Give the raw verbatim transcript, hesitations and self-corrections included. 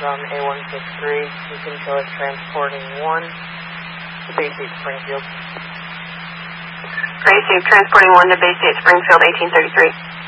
on A one six three. You can show us transporting one to Bay State Springfield. Great, so transporting one to Bay State Springfield, eighteen thirty-three.